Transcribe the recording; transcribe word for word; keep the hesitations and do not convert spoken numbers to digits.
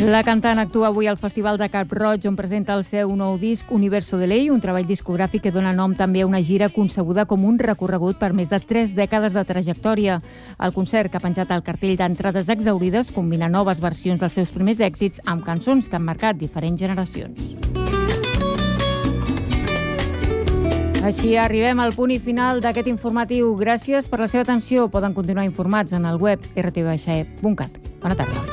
La cantant actua avui al Festival de Cap Roig, on presenta el seu nou disc Universo de Ley, un treball discogràfic que dona nom també a una gira concebuda com un recorregut per més de tres dècades de trajectòria. El concert, que ha penjat el cartell d'entrades exaurides, combina noves versions dels seus primers èxits amb cançons que han marcat diferents generacions. Així arribem al punt i final d'aquest informatiu. Gràcies per la seva atenció. Poden continuar informats en el web r t v e punt cat. Bona tarda.